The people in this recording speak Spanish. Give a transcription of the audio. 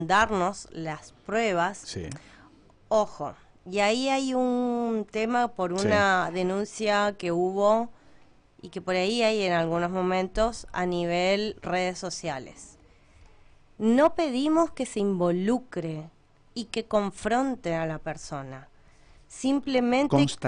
darnos las pruebas. Sí, Ojo, y ahí hay un tema por sí. una denuncia que hubo y que por ahí hay en algunos momentos a nivel redes sociales. No pedimos que se involucre y que confronte a la persona. Simplemente